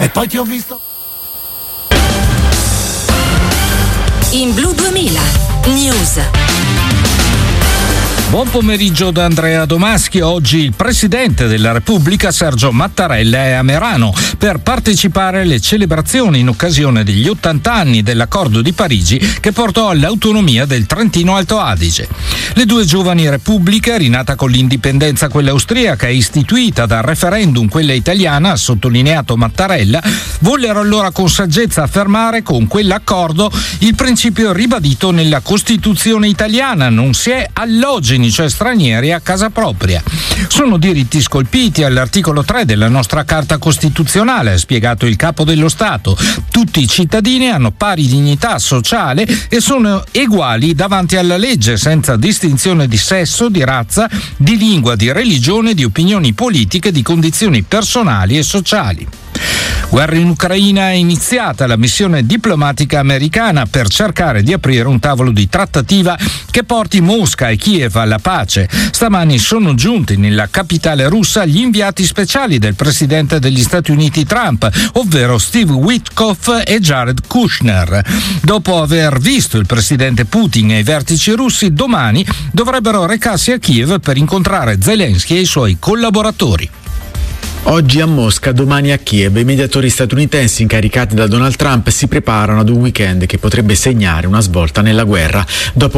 E poi ti ho visto. In Blu 2000 News. Buon pomeriggio da Andrea Domaschi. Oggi il Presidente della Repubblica Sergio Mattarella è a Merano per partecipare alle celebrazioni in occasione degli 80 anni dell'Accordo di Parigi che portò all'autonomia del Trentino Alto Adige. Le due giovani repubbliche, rinata con l'indipendenza quella austriaca e istituita dal referendum quella italiana, ha sottolineato Mattarella, vollero allora con saggezza affermare con quell'accordo il principio ribadito nella Costituzione italiana: non si è allogeni, cioè stranieri, a casa propria. Sono diritti scolpiti all'articolo 3 della nostra Carta Costituzionale, ha spiegato il Capo dello Stato. Tutti i cittadini hanno pari dignità sociale e sono uguali davanti alla legge, senza distinzione di sesso, di razza, di lingua, di religione, di opinioni politiche, di condizioni personali e sociali. Guerra in Ucraina. È iniziata la missione diplomatica americana per cercare di aprire un tavolo di trattativa che porti Mosca e Kiev alla pace. Stamani sono giunti nella capitale russa gli inviati speciali del presidente degli Stati Uniti Trump, ovvero Steve Witkoff e Jared Kushner. Dopo aver visto il presidente Putin e i vertici russi, domani dovrebbero recarsi a Kiev per incontrare Zelensky e i suoi collaboratori. Oggi a Mosca, domani a Kiev, i mediatori statunitensi incaricati da Donald Trump si preparano ad un weekend che potrebbe segnare una svolta nella guerra. Dopo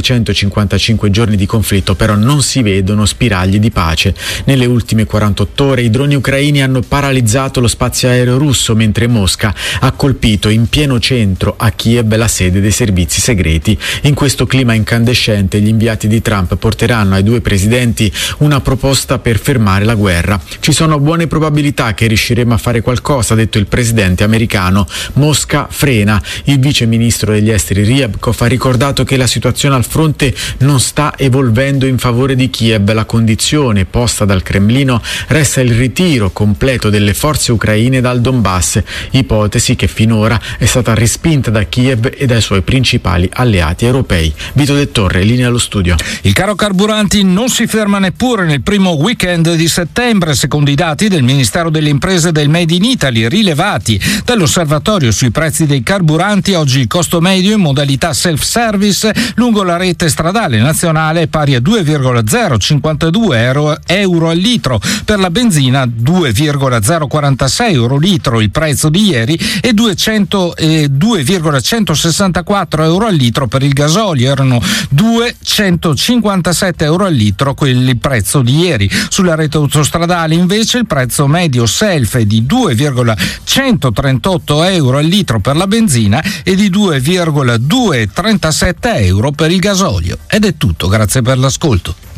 1655 giorni di conflitto però non si vedono spiragli di pace. Nelle ultime 48 ore i droni ucraini hanno paralizzato lo spazio aereo russo, mentre Mosca ha colpito in pieno centro a Kiev la sede dei servizi segreti. In questo clima incandescente gli inviati di Trump porteranno ai due presidenti una proposta per fermare la guerra. Ci sono buone probabilità che riusciremo a fare qualcosa, ha detto il presidente americano. Mosca frena. Il vice ministro degli esteri Ryabkov ha ricordato che la situazione al fronte non sta evolvendo in favore di Kiev. La condizione posta dal Cremlino resta il ritiro completo delle forze ucraine dal Donbass, ipotesi che finora è stata respinta da Kiev e dai suoi principali alleati europei. Vito De Torre, linea allo studio. Il caro carburanti non si ferma neppure nel primo weekend di settembre, secondo i dati del Ministero delle Imprese e del Made in Italy rilevati dall'osservatorio sui prezzi dei carburanti. Oggi il costo medio in modalità self-service lungo la rete stradale nazionale è pari a 2,052 euro al litro, per la benzina 2,046 euro al litro il prezzo di ieri e 2,164 euro al litro per il gasolio. Erano 257 euro al litro il prezzo di ieri. Sulla rete autostradale invece il prezzo medio self è di 2,138 euro al litro per la benzina e di 2,237 euro per il gasolio. Ed è tutto, grazie per l'ascolto.